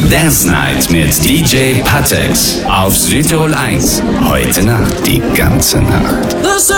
Dance Night mit DJ Patex auf Südtirol 1. Heute Nacht, die ganze Nacht.